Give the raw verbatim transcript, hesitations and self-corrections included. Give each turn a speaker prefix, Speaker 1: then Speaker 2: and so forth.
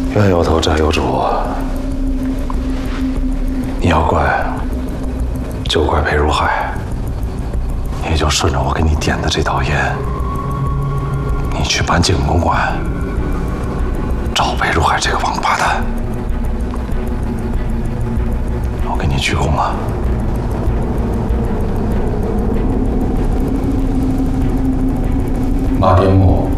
Speaker 1: 冤有头债有主，你要怪就怪裴如海，你就顺着我给你点的这道烟，你去搬景公馆找裴如海这个王八蛋，我给你鞠躬了。
Speaker 2: 马天木，